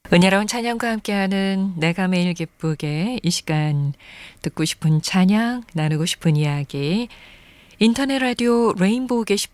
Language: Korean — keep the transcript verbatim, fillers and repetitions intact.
은혜로운 찬양과 함께하는 내가 매일 기쁘게 이 시간 듣고 싶은 찬양, 나누고 싶은 이야기 인터넷 라디오 레인보우 게시판